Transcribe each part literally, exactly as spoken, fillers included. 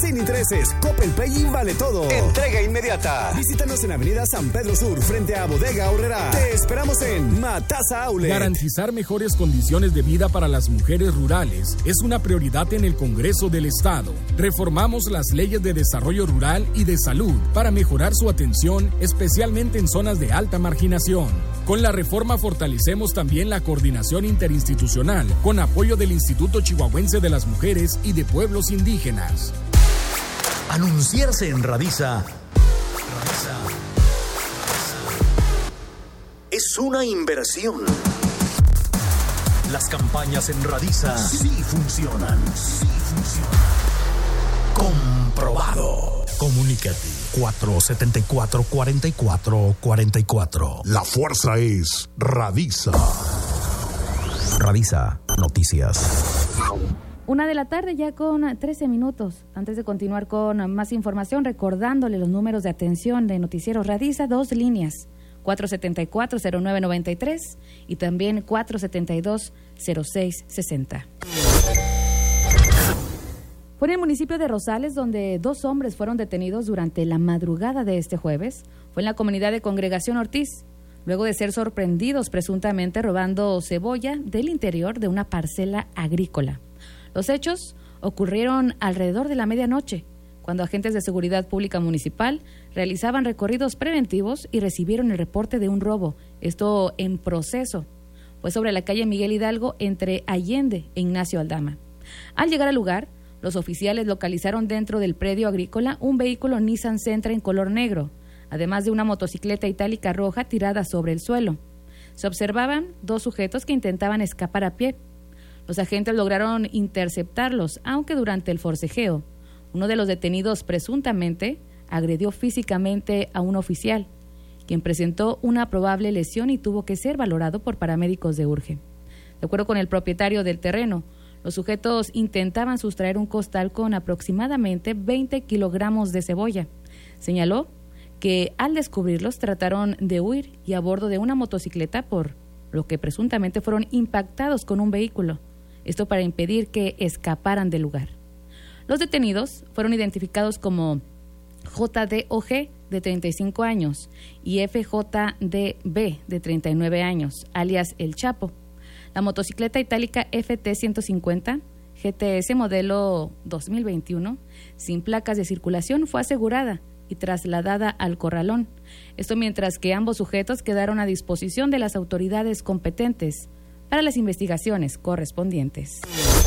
sin intereses, Coppel Pay y vale todo. Entrega inmediata. Visítanos en Avenida San Pedro Sur, frente a Bodega Aurrerá. Te esperamos en Matasa Outlet. Garantizar mejores condiciones de vida para las mujeres rurales es una prioridad en el Congreso del Estado. Reformamos las leyes de desarrollo rural y de salud para mejorar su atención, especialmente en zonas de alta marginación. Con la reforma fortalecemos también la coordinación interinstitucional con apoyo del Instituto Chihuahuense de las Mujeres y de Pueblos Indígenas. Anunciarse en Radisa es una inversión. Las campañas en Radisa sí funcionan. Sí funcionan. Comprobado. Comunícate. cuatro siete cuatro, cuatro cuatro cuatro cuatro. La fuerza es Radisa. Radisa Noticias. Una de la tarde ya con trece minutos. Antes de continuar con más información, recordándole los números de atención de Noticieros Radisa, dos líneas, cuatro siete cuatro, cero nueve nueve tres y también cuatro siete dos, cero seis seis cero. Fue en el municipio de Rosales donde dos hombres fueron detenidos durante la madrugada de este jueves. Fue en la comunidad de Congregación Ortiz, luego de ser sorprendidos presuntamente robando cebolla del interior de una parcela agrícola. Los hechos ocurrieron alrededor de la medianoche, cuando agentes de seguridad pública municipal realizaban recorridos preventivos y recibieron el reporte de un robo, esto en proceso. Fue sobre la calle Miguel Hidalgo entre Allende e Ignacio Aldama. Al llegar al lugar, los oficiales localizaron dentro del predio agrícola un vehículo Nissan Sentra en color negro, además de una motocicleta itálica roja tirada sobre el suelo. Se observaban dos sujetos que intentaban escapar a pie. Los agentes lograron interceptarlos, aunque durante el forcejeo, uno de los detenidos presuntamente agredió físicamente a un oficial, quien presentó una probable lesión y tuvo que ser valorado por paramédicos de Urge. De acuerdo con el propietario del terreno, los sujetos intentaban sustraer un costal con aproximadamente veinte kilogramos de cebolla. Señaló que al descubrirlos trataron de huir y a bordo de una motocicleta, por lo que presuntamente fueron impactados con un vehículo. Esto para impedir que escaparan del lugar. Los detenidos fueron identificados como J D O G, de treinta y cinco años, y F J D B, de treinta y nueve años, alias El Chapo. La motocicleta itálica F T ciento cincuenta, G T S modelo dos mil veintiuno, sin placas de circulación, fue asegurada y trasladada al corralón. Esto mientras que ambos sujetos quedaron a disposición de las autoridades competentes para las investigaciones correspondientes.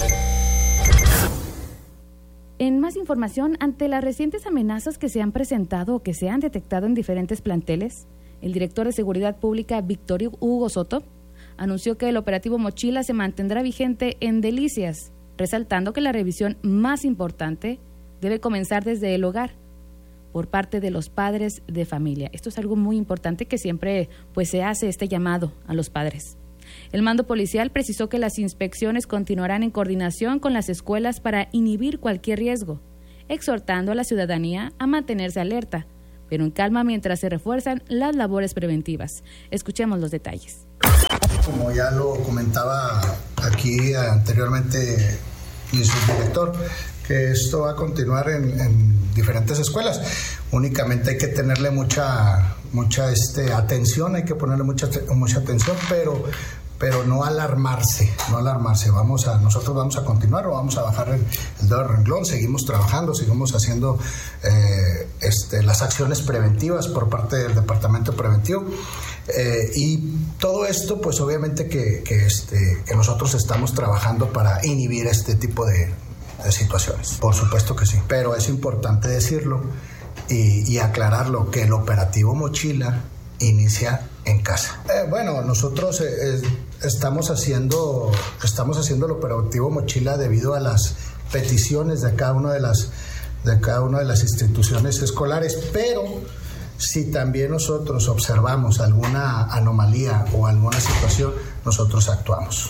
En más información, ante las recientes amenazas que se han presentado o que se han detectado en diferentes planteles, el director de Seguridad Pública, Víctor Hugo Soto, anunció que el operativo Mochila se mantendrá vigente en Delicias, resaltando que la revisión más importante debe comenzar desde el hogar, por parte de los padres de familia. Esto es algo muy importante que siempre pues, se hace este llamado a los padres. El mando policial precisó que las inspecciones continuarán en coordinación con las escuelas para inhibir cualquier riesgo, exhortando a la ciudadanía a mantenerse alerta, pero en calma mientras se refuerzan las labores preventivas. Escuchemos los detalles. Como ya lo comentaba aquí anteriormente mi subdirector, que esto va a continuar en, en diferentes escuelas. Únicamente hay que tenerle mucha mucha este, atención, hay que ponerle mucha, mucha atención, pero, pero no alarmarse, no alarmarse. Vamos a, nosotros vamos a continuar, o vamos a bajar el, el dedo del renglón, seguimos trabajando, seguimos haciendo eh, este, las acciones preventivas por parte del Departamento Preventivo. Eh, y todo esto, pues obviamente que, que, este, que nosotros estamos trabajando para inhibir este tipo de, de situaciones. Por supuesto que sí, pero es importante decirlo y, y aclararlo, que el operativo Mochila inicia en casa. Eh, bueno, nosotros eh, eh, estamos haciendo estamos haciendo el operativo Mochila debido a las peticiones de cada una de las de cada una de las instituciones escolares, pero si también nosotros observamos alguna anomalía o alguna situación, nosotros actuamos.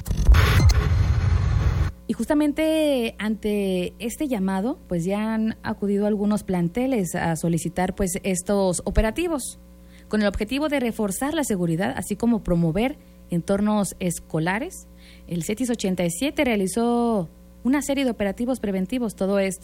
Y justamente ante este llamado, pues ya han acudido algunos planteles a solicitar pues estos operativos, con el objetivo de reforzar la seguridad, así como promover entornos escolares. El CETIS ochenta y siete realizó una serie de operativos preventivos, todo esto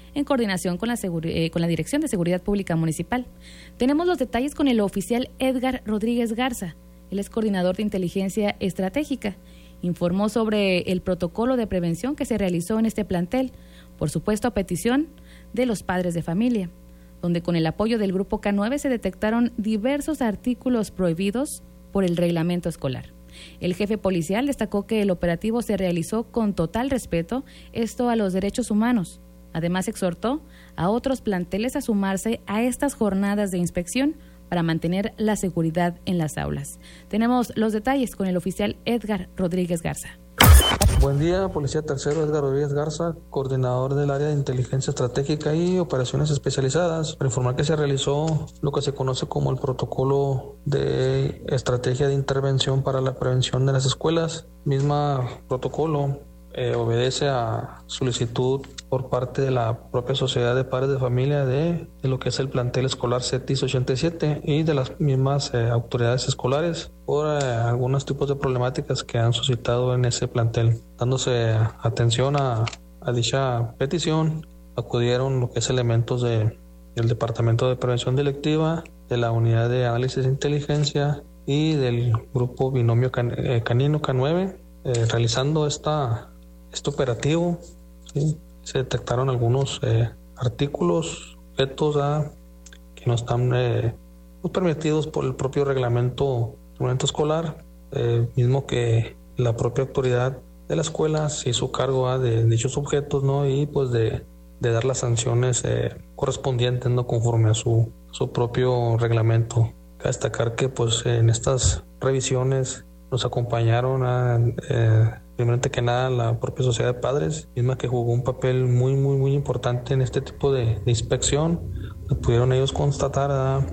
en coordinación con la, seguri- eh, con la Dirección de Seguridad Pública Municipal. Tenemos los detalles con el oficial Edgar Rodríguez Garza. Él es coordinador de inteligencia estratégica. Informó sobre el protocolo de prevención que se realizó en este plantel, por supuesto a petición de los padres de familia, donde con el apoyo del Grupo K nueve se detectaron diversos artículos prohibidos por el reglamento escolar. El jefe policial destacó que el operativo se realizó con total respeto, esto a los derechos humanos. Además, exhortó a otros planteles a sumarse a estas jornadas de inspección para mantener la seguridad en las aulas. Tenemos los detalles con el oficial Edgar Rodríguez Garza. Buen día, Policía Tercero, Edgar Rodríguez Garza, coordinador del área de inteligencia estratégica y operaciones especializadas. Para informar que se realizó lo que se conoce como el protocolo de estrategia de intervención para la prevención de las escuelas. Misma protocolo eh, obedece a solicitud por parte de la propia Sociedad de Padres de Familia de, de lo que es el plantel escolar CETIS ochenta y siete y de las mismas eh, autoridades escolares por eh, algunos tipos de problemáticas que han suscitado en ese plantel. Dándose atención a, a dicha petición, acudieron lo que es elementos de, del Departamento de Prevención Delictiva, de la Unidad de Análisis de Inteligencia y del Grupo Binomio Can, eh, Canino K nueve, eh, realizando esta, este operativo, ¿sí? Se detectaron algunos eh, artículos, objetos ah, que no están eh, no permitidos por el propio reglamento, reglamento escolar, eh, mismo que la propia autoridad de la escuela se hizo cargo ah, de dichos objetos, ¿no? Y pues de, de dar las sanciones eh, correspondientes, ¿no? Conforme a su, su propio reglamento. Cabe destacar que pues en estas revisiones nos acompañaron a... Eh, Primeramente que nada, la propia Sociedad de Padres, misma que jugó un papel muy, muy, muy importante en este tipo de, de inspección. Pudieron ellos constatar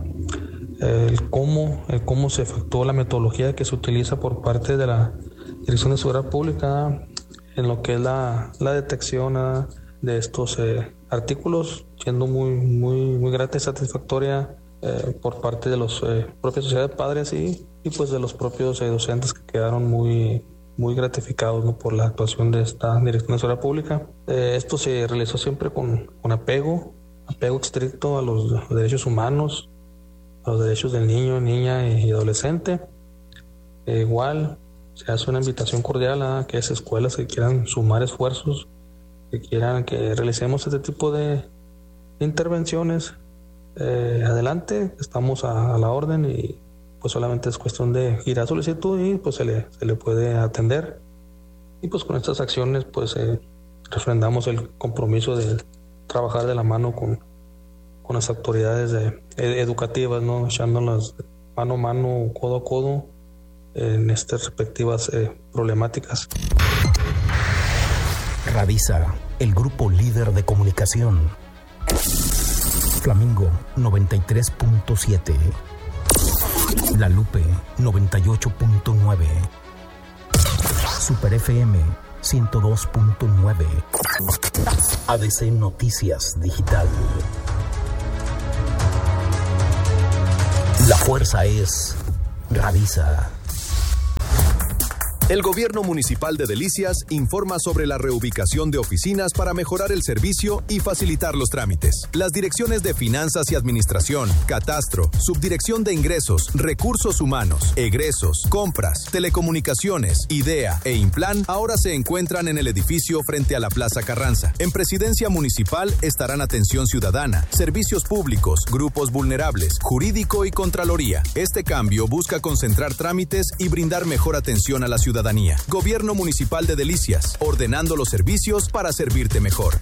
eh, el, cómo, el cómo se efectuó la metodología que se utiliza por parte de la Dirección de Seguridad Pública en lo que es la, la detección eh, de estos eh, artículos, siendo muy, muy, muy grata y satisfactoria eh, por parte de los eh, propios Sociedad de Padres y, y pues de los propios eh, docentes que quedaron muy... muy gratificados, ¿no? Por la actuación de esta Dirección de Seguridad Pública. Eh, esto se realizó siempre con, con apego, apego estricto a los derechos humanos, a los derechos del niño, niña y adolescente. Eh, igual se hace una invitación cordial a aquellas escuelas que quieran sumar esfuerzos, que quieran que realicemos este tipo de intervenciones. Eh, adelante, estamos a, a la orden y pues solamente es cuestión de ir a solicitud y pues se le, se le puede atender. Y pues con estas acciones pues eh, refrendamos el compromiso de trabajar de la mano con, con las autoridades de, ed, educativas, ¿no? Echándolas mano a mano, codo a codo en estas respectivas eh, problemáticas. Radisa, el grupo líder de comunicación. Flamingo noventa y tres punto siete. La Lupe noventa y ocho punto nueve. Super F M ciento dos punto nueve. A D C Noticias Digital. La fuerza es Radisa. El Gobierno Municipal de Delicias informa sobre la reubicación de oficinas para mejorar el servicio y facilitar los trámites. Las direcciones de Finanzas y Administración, Catastro, Subdirección de Ingresos, Recursos Humanos, Egresos, Compras, Telecomunicaciones, IDEA e Implan ahora se encuentran en el edificio frente a la Plaza Carranza. En Presidencia Municipal estarán Atención Ciudadana, Servicios Públicos, Grupos Vulnerables, Jurídico y Contraloría. Este cambio busca concentrar trámites y brindar mejor atención a la ciudadanía. Ciudadanía. Gobierno Municipal de Delicias, ordenando los servicios para servirte mejor.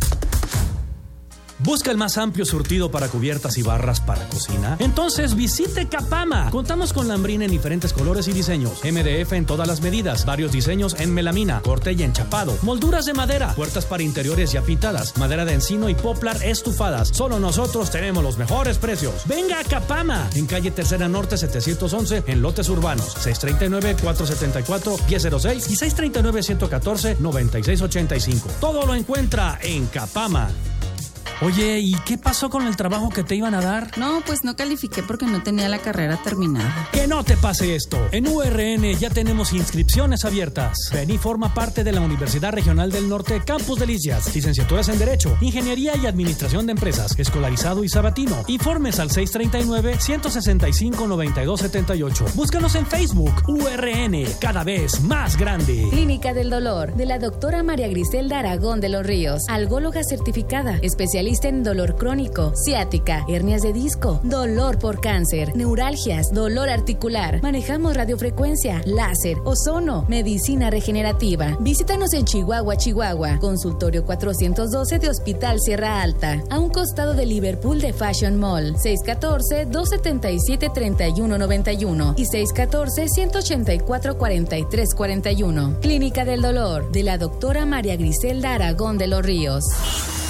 ¿Busca el más amplio surtido para cubiertas y barras para cocina? Entonces visite Capama. Contamos con lambrina en diferentes colores y diseños. M D F en todas las medidas. Varios diseños en melamina, corte y enchapado. Molduras de madera. Puertas para interiores ya pintadas. Madera de encino y poplar estufadas. Solo nosotros tenemos los mejores precios. Venga a Capama. En calle Tercera Norte setecientos once en lotes urbanos. seis tres nueve, cuatro siete cuatro, uno cero cero seis y seis tres nueve, uno uno cuatro, nueve seis ocho cinco. Todo lo encuentra en Capama. Oye, ¿y qué pasó con el trabajo que te iban a dar? No, pues no califiqué porque no tenía la carrera terminada. Que no te pase esto. En U R N ya tenemos inscripciones abiertas. Ven y forma parte de la Universidad Regional del Norte Campus Delicias. Licenciaturas en Derecho, Ingeniería y Administración de Empresas, Escolarizado y Sabatino. Informes al seis treinta y nueve, ciento sesenta y cinco, noventa y dos setenta y ocho. Búscanos en Facebook. U R N, cada vez más grande. Clínica del Dolor, de la doctora María Griselda Aragón de los Ríos. Algóloga certificada, especialista en dolor crónico, ciática, hernias de disco, dolor por cáncer, neuralgias, dolor articular. Manejamos radiofrecuencia, láser, ozono, medicina regenerativa. Visítanos en Chihuahua, Chihuahua. Consultorio cuatrocientos doce de Hospital Sierra Alta, a un costado de Liverpool de Fashion Mall. seis uno cuatro, dos siete siete, tres uno nueve uno y seis uno cuatro, uno ocho cuatro, cuatro tres cuatro uno. Clínica del Dolor, de la doctora María Griselda Aragón de los Ríos.